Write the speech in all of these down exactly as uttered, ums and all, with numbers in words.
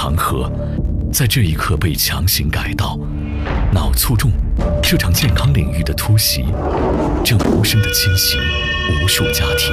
长河，在这一刻被强行改道。脑卒中这场健康领域的突袭，正无声地侵袭无数家庭。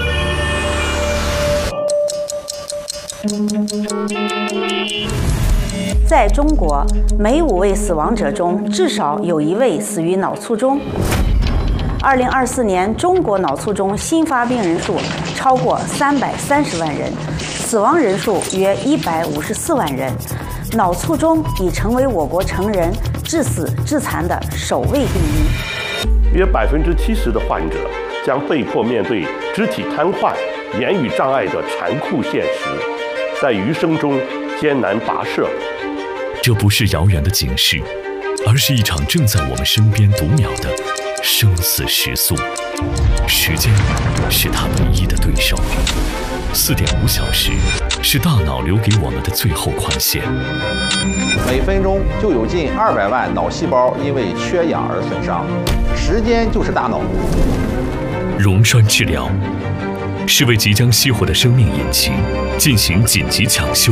在中国，每五位死亡者中至少有一位死于脑卒中。二零二四年，中国脑卒中新发病人数超过三百三十万人，死亡人数约一百五十四万人。脑卒中已成为我国成人致死致残的首位病因。 约百分之七十的患者将被迫面对肢体瘫痪、言语障碍的残酷现实，在余生中艰难跋涉。 这不是遥远的警示，而是一场正在我们身边读秒的生死时速。时间是他唯一的对手，四点五小时是大脑留给我们的最后宽限。 每分钟就有近二百万脑细胞因为缺氧而损伤，时间就是大脑。 溶栓治疗是为即将熄火的生命引擎进行紧急抢修。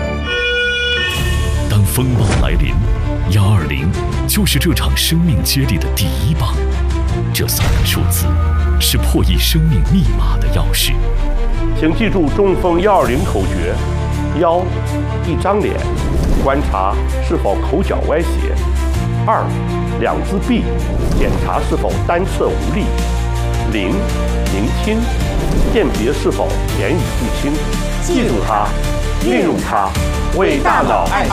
当风暴来临，幺二零就是这场生命接力的第一棒。这三个数字是破译生命密码的钥匙。 请记住中风幺二零口诀：幺，一张脸，观察是否口角歪斜；二，两只臂，检查是否单侧无力；零，聆听，辨别是否言语不清。记住它，运用它，为大脑。